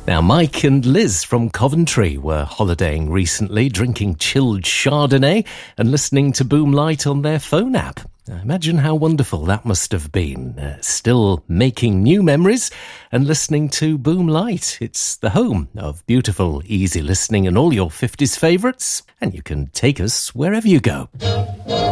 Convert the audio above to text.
Now, Mike and Liz from Coventry were holidaying recently, drinking chilled Chardonnay and listening to Boom Light on their phone app. Imagine how wonderful that must have been. Still making new memories and listening to Boom Light. It's the home of beautiful, easy listening and all your 50s favourites. And you can take us wherever you go.